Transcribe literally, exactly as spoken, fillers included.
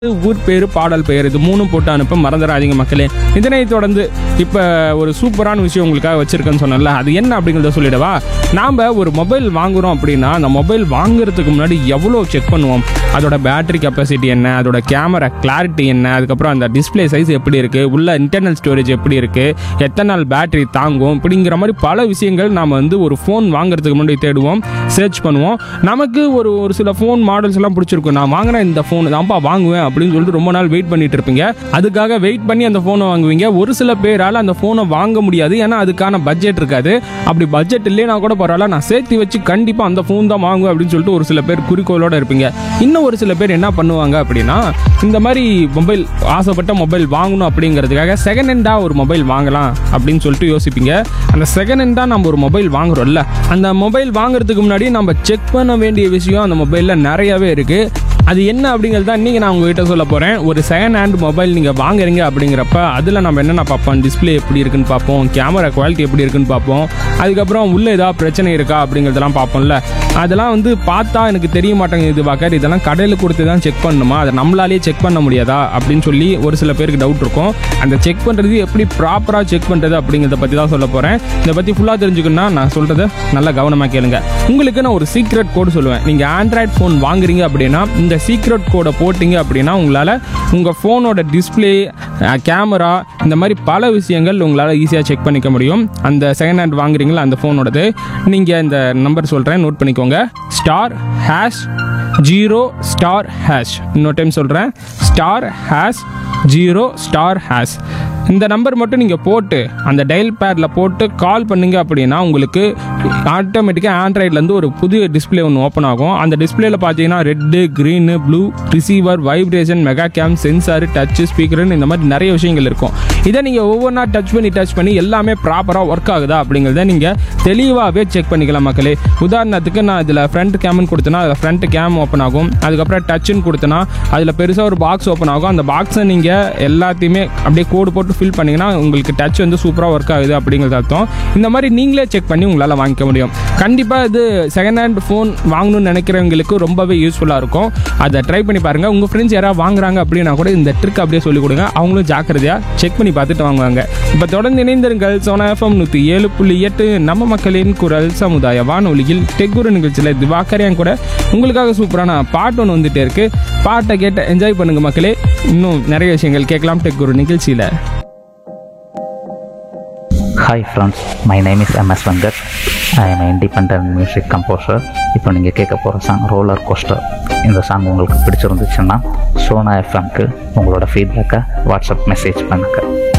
ஊர் பேர் பாடல் பெயர் இது மூணும் போட்டு அனுப்ப மறந்துடாதீங்க மக்களே. இதனை தொடர்ந்து இப்போ ஒரு சூப்பரான விஷயம் உங்களுக்காக வச்சுருக்கேன்னு சொன்னேன்ல, அது என்ன அப்படிங்கிறத சொல்லிடவா. நாம் ஒரு மொபைல் வாங்குகிறோம் அப்படின்னா அந்த மொபைல் வாங்குறதுக்கு முன்னாடி எவ்வளோ செக் பண்ணுவோம். அதோட பேட்டரி கெப்பாசிட்டி என்ன, அதோட கேமரா கிளாரிட்டி என்ன, அதுக்கப்புறம் அந்த டிஸ்பிளே சைஸ் எப்படி இருக்குது, உள்ள இன்டர்னல் ஸ்டோரேஜ் எப்படி இருக்குது, எத்தனை நாள் பேட்டரி தாங்கும், இப்படிங்கிற மாதிரி பல விஷயங்கள் நாம் வந்து ஒரு ஃபோன் வாங்குறதுக்கு முன்னாடி தேடுவோம், சர்ச் பண்ணுவோம். நமக்கு ஒரு ஒரு சில ஃபோன் மாடல்ஸ் எல்லாம் பிடிச்சிருக்கும். நான் வாங்கின இந்த ஃபோன் தான்ப்பா வாங்குவேன் அப்படின்னு சொல்லிட்டு ரொம்ப நாள் வெயிட் பண்ணிட்டு இருப்பீங்க. அதுக்காக வெயிட் பண்ணி அந்த ஃபோனை வாங்குவீங்க. ஒரு சில பேரால் அந்த ஃபோனை வாங்க முடியாது, ஏன்னா அதுக்கான பட்ஜெட் இருக்காது. அப்படி பட்ஜெட் இல்லைனா கூட பரவாயில்ல, நான் சேர்த்து வச்சு கண்டிப்பாக அந்த ஃபோன் தான் வாங்குவேன் அப்படின்னு சொல்லிட்டு ஒரு சில பேர் குறிக்கோளோடு இருப்பீங்க. இன்னும் ஒரு சில பேர் என்ன பண்ணுவாங்க அப்படின்னா, இந்த மாதிரி மொபைல் ஆசைப்பட்ட மொபைல் வாங்கணும் அப்படிங்கிறதுக்காக செகண்ட் ஹேண்டாக ஒரு மொபைல் வாங்கலாம் அப்படின்னு சொல்லிட்டு யோசிப்பீங்க. அந்த செகண்ட் ஹேண்டாக நம்ம ஒரு மொபைல் வாங்குறோம்ல, அந்த மொபைல் வாங்குறதுக்கு முன்னாடி நம்ம செக் பண்ண வேண்டிய விஷயம் அந்த மொபைலில் நிறையவே இருக்குது. அது என்ன அப்படிங்கிறது தான் இன்றைக்கி நான் உங்ககிட்ட சொல்ல போகிறேன். ஒரு செகண்ட் ஹேண்ட் மொபைல் நீங்கள் வாங்குறீங்க அப்படிங்கிறப்ப அதில் நம்ம என்னென்ன பார்ப்போம், டிஸ்பிளே எப்படி இருக்குன்னு பார்ப்போம், கேமரா குவாலிட்டி எப்படி இருக்குன்னு பார்ப்போம், அதுக்கப்புறம் உள்ளே ஏதாவது பிரச்சனை இருக்கா அப்படிங்கிறதெல்லாம் பார்ப்போம்ல. அதெல்லாம் வந்து பார்த்தா எனக்கு தெரிய மாட்டேங்குது இது பார்க்க, இதெல்லாம் கடையில் கொடுத்து தான் செக் பண்ணணுமா, அதை நம்மளாலேயே செக் பண்ண முடியாதா அப்படின்னு சொல்லி ஒரு சில பேருக்கு டவுட் இருக்கும். அந்த செக் பண்ணுறது எப்படி ப்ராப்பராக செக் பண்ணுறது அப்படிங்கிறத பற்றி தான் சொல்ல போகிறேன். இதை பற்றி ஃபுல்லாக தெரிஞ்சுக்கணும்னா நான் சொல்கிறத நல்லா கவனமாக கேளுங்க. உங்களுக்கு நான் ஒரு சீக்ரெட் கோடு சொல்லுவேன். நீங்கள் ஆண்ட்ராய்ட் ஃபோன் வாங்குறீங்க அப்படின்னா இந்த சீக்ரெட் கோடை போட்டிங்க அப்படின்னா உங்களால் உங்கள் ஃபோனோட டிஸ்பிளே, கேமரா, இந்த மாதிரி பல விஷயங்கள் உங்களால் ஈஸியாக செக் பண்ணிக்க முடியும். அந்த செகண்ட் ஹேண்ட் வாங்குறீங்களா அந்த ஃபோனோடது, நீங்கள் இந்த நம்பர் சொல்கிறேன், நோட் பண்ணிக்கோங்க. Star hash zero star hash. இன்னொரு டைம் சொல்கிறேன், star hash zero star hash. இந்த நம்பர் மட்டும் நீங்கள் போட்டு அந்த டயல் பேடில் போட்டு கால் பண்ணிங்க அப்படின்னா உங்களுக்கு ஆட்டோமேட்டிக்காக ஆண்ட்ராய்ட்லேருந்து ஒரு புதிய டிஸ்பிளே ஒன்று ஓப்பன் ஆகும். அந்த டிஸ்பிளேல பார்த்தீங்கன்னா red, green, blue, receiver, vibration, mega game, sensor, Dutch, ஸ்பீக்கர்னு இந்த மாதிரி நிறைய விஷயங்கள் இருக்கும். இதை நீங்கள் ஒவ்வொன்றா டச் பண்ணி டச் பண்ணி எல்லாமே ப்ராப்பராக ஒர்க் ஆகுதா அப்படிங்கிறத நீங்கள் தெளிவாகவே செக் பண்ணிக்கலாம் மக்களே. உதாரணத்துக்கு நான் இதில் ஃப்ரண்ட் கேம்னு கொடுத்தேன்னா அதில் ஃப்ரண்ட் கேம் ஓப்பன் ஆகும். அதுக்கப்புறம் டச்சுன்னு கொடுத்தேன்னா அதில் பெருசாக ஒரு பாக்ஸ் ஓப்பன் ஆகும். அந்த பாக்ஸை நீங்கள் எல்லாத்தையுமே அப்படியே கோடு போட்டு ஃபில் பண்ணிங்கன்னா உங்களுக்கு டச் வந்து சூப்பராக ஒர்க் ஆகுது அப்படிங்கிறது அர்த்தம். இந்த மாதிரி நீங்களே செக் பண்ணி உங்களால் வாங்கிக்க முடியும். கண்டிப்பாக இது செகண்ட் ஹேண்ட் ஃபோன் வாங்கணும்னு நினைக்கிறவங்களுக்கு ரொம்பவே யூஸ்ஃபுல்லாக இருக்கும். அதை ட்ரை பண்ணி பாருங்கள். உங்கள் ஃப்ரெண்ட்ஸ் யாராவது வாங்குறாங்க அப்படின்னா கூட இந்த ட்ரிக் அப்படியே சொல்லிக் கொடுங்க, அவங்களும் ஜாக்கிரதையாக செக் பண்ணி பார்த்துட்டு வாங்குவாங்க. இப்போ தொடர்ந்து இணைந்திருங்கள். சோனா எஃப்எம் நூற்றி ஏழு புள்ளி எட்டு நம்ம மக்களின் குரல் சமுதாய வானொலியில் டெக்குரு நிகழ்ச்சியில் திவாகரையும் கூட உங்களுக்காக சூப்பரான பாட்டு ஒன்று வந்துட்டே இருக்கு. பாட்டை கேட்டு என்ஜாய் பண்ணுங்க மக்களே. இன்னும் நிறைய விஷயங்கள் கேட்கலாம் டெக்குரு நிகழ்ச்சியில். Hi friends, my name is M S Venkat. I am an independent music composer. இப்போ நீங்கள் கேட்க போகிற சாங் ரோலர் கோஸ்டர். இந்த சாங் உங்களுக்கு பிடிச்சிருந்துச்சுன்னா சோனா எஃப்எம்க்கு உங்களோட ஃபீட்பேக்கை வாட்ஸ்அப் மெசேஜ் பண்ணுங்கள்.